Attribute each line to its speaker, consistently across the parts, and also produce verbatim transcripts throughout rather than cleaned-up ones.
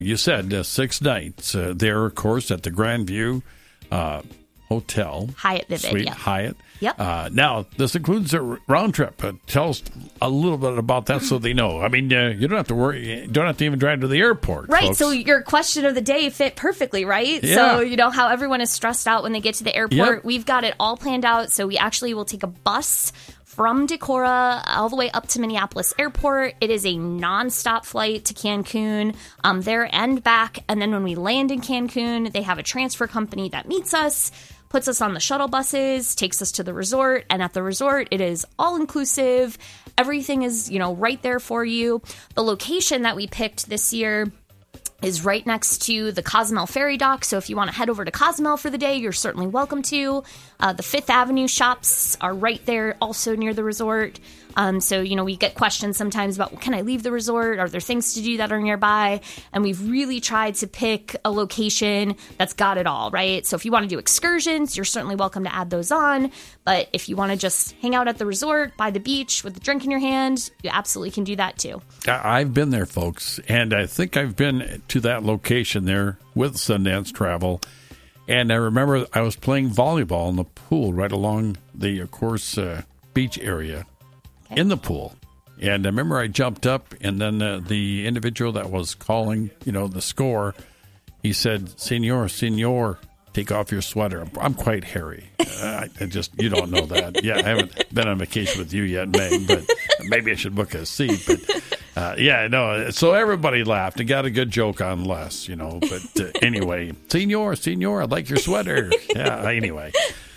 Speaker 1: you said uh, six nights uh, there, of course, at the Grandview uh, Hotel.
Speaker 2: Hyatt Vivid,
Speaker 1: Suite
Speaker 2: yeah.
Speaker 1: Hyatt.
Speaker 2: Yep.
Speaker 1: Uh, now, this includes a round trip. Uh, tell us a little bit about that so they know. I mean, uh, you don't have to worry. You don't have to even drive to the airport.
Speaker 2: Right.
Speaker 1: Folks.
Speaker 2: So your question of the day fit perfectly, right?
Speaker 1: Yeah.
Speaker 2: So, you know, how everyone is stressed out when they get to the airport.
Speaker 1: Yep.
Speaker 2: We've got it all planned out. So we actually will take a bus from Decorah all the way up to Minneapolis Airport. It is a nonstop flight to Cancun, um, there and back. And then when we land in Cancun, they have a transfer company that meets us, puts us on the shuttle buses, takes us to the resort, and at the resort, it is all-inclusive. Everything is, you know, right there for you. The location that we picked this year is right next to the Cozumel ferry dock, so if you want to head over to Cozumel for the day, you're certainly welcome to. Uh, the Fifth Avenue shops are right there, also near the resort. Um, so, you know, we get questions sometimes about, well, can I leave the resort? Are there things to do that are nearby? And we've really tried to pick a location that's got it all, right? So if you want to do excursions, you're certainly welcome to add those on. But if you want to just hang out at the resort, by the beach, with a drink in your hand, you absolutely can do that too.
Speaker 1: I've been there, folks, and I think I've been to that location there with Sundance Travel. And I remember I was playing volleyball in the pool right along the, of course, uh, beach area. In the pool. And I remember I jumped up, and then uh, the individual that was calling, you know, the score, he said, Senor, Senor, take off your sweater. I'm, I'm quite hairy. Uh, I, I just, you don't know that. Yeah, I haven't been on vacation with you yet, Meg, but maybe I should book a seat. But uh, yeah, no. So everybody laughed and got a good joke on Les, you know. But uh, anyway, Senor, Senor, I like your sweater. Yeah, anyway.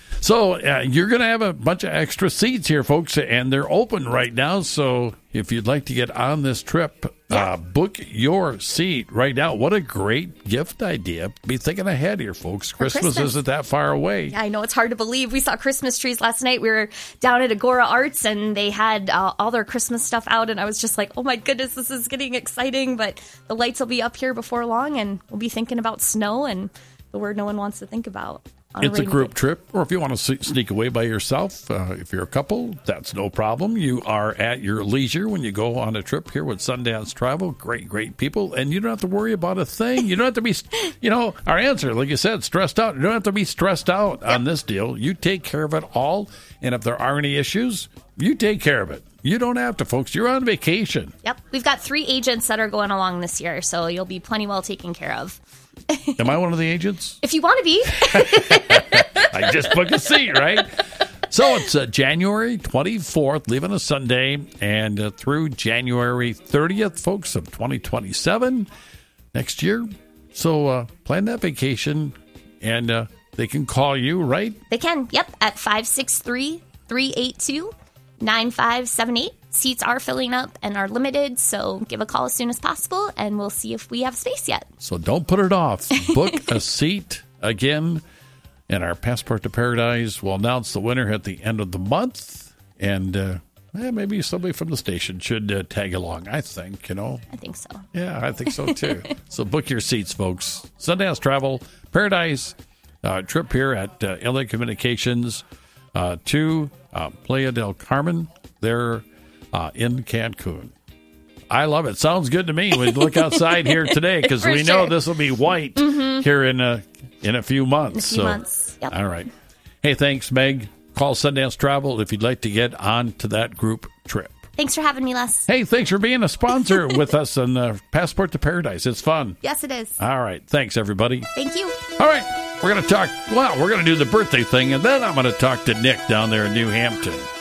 Speaker 1: So uh, you're going to have a bunch of extra seats here, folks, and they're open right now. So if you'd like to get on this trip,
Speaker 2: yeah.
Speaker 1: uh, book your seat right now. What a great gift idea. Be thinking ahead here, folks. Christmas,
Speaker 2: Christmas
Speaker 1: isn't that far away.
Speaker 2: Yeah, I know. It's hard to believe. We saw Christmas trees last night. We were down at Agora Arts, and they had uh, all their Christmas stuff out, and I was just like, oh, my goodness, this is getting exciting. But the lights will be up here before long, and we'll be thinking about snow and the word no one wants to think about.
Speaker 1: It's a group trip, or if you want to sneak away by yourself, uh, if you're a couple, that's no problem. You are at your leisure when you go on a trip here with Sundance Travel. Great, great people, and you don't have to worry about a thing. You don't have to be, you know, our answer, like you said, stressed out. You don't have to be stressed out yep. on this deal. You take care of it all, and if there are any issues, you take care of it. You don't have to, folks. You're on vacation.
Speaker 2: Yep. We've got three agents that are going along this year, so you'll be plenty well taken care of.
Speaker 1: Am I one of the agents?
Speaker 2: If you want to be.
Speaker 1: I just booked a seat, right? So it's uh, January twenty-fourth, leaving a Sunday, and uh, through January thirtieth, folks, of twenty twenty-seven, next year. So uh, plan that vacation, and uh, they can call you, right?
Speaker 2: They can, yep, at five six three, three eight two, nine five seven eight. Seats are filling up and are limited, so give a call as soon as possible, and we'll see if we have space yet.
Speaker 1: So don't put it off. Book a seat again, and our Passport to Paradise will announce the winner at the end of the month, and uh, eh, maybe somebody from the station should uh, tag along, I think, you know.
Speaker 2: I think so.
Speaker 1: Yeah, I think so, too. So book your seats, folks. Sundance Travel, Paradise, uh, trip here at uh, L A Communications uh, to uh, Playa del Carmen. They're Uh, in Cancun. I love it. Sounds good to me. We look outside here today because we
Speaker 2: sure.
Speaker 1: know this will be white mm-hmm. here in a in a few months.
Speaker 2: In a few
Speaker 1: so,
Speaker 2: months. Yep.
Speaker 1: All right. Hey, thanks, Meg. Call Sundance Travel if you'd like to get on to that group trip.
Speaker 2: Thanks for having me, Les.
Speaker 1: Hey, thanks for being a sponsor with us on uh, Passport to Paradise. It's fun.
Speaker 2: Yes, it is.
Speaker 1: All right. Thanks, everybody.
Speaker 2: Thank you.
Speaker 1: All right. We're going to talk. Well, we're going to do the birthday thing, and then I'm going to talk to Nick down there in New Hampton.